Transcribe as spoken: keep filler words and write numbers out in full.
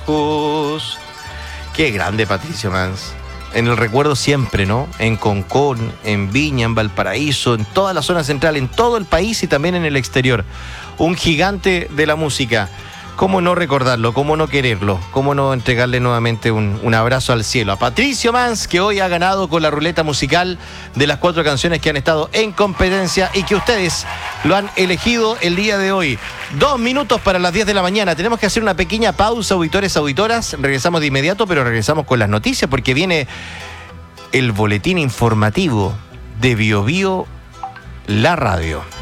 lejos. Qué grande Patricio Mans. En el recuerdo siempre, ¿no? En Concón, en Viña, en Valparaíso, en toda la zona central, en todo el país y también en el exterior. Un gigante de la música. ¿Cómo no recordarlo? ¿Cómo no quererlo? ¿Cómo no entregarle nuevamente un, un abrazo al cielo? A Patricio Mans, que hoy ha ganado con la ruleta musical de las cuatro canciones que han estado en competencia y que ustedes lo han elegido el día de hoy. Dos minutos para las diez de la mañana. Tenemos que hacer una pequeña pausa, auditores, auditoras. Regresamos de inmediato, pero regresamos con las noticias porque viene el boletín informativo de Bio Bio, la radio.